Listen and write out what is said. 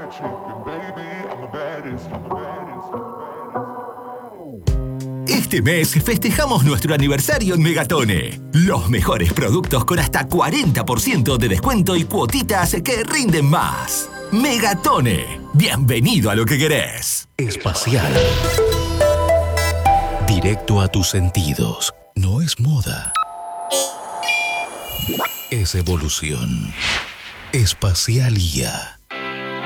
Este mes festejamos nuestro aniversario en Megatone. Los mejores productos con hasta 40% de descuento y cuotitas que rinden más. Megatone. Bienvenido a lo que querés. Espacial. Directo a tus sentidos. No es moda. Es evolución. Espacial IA.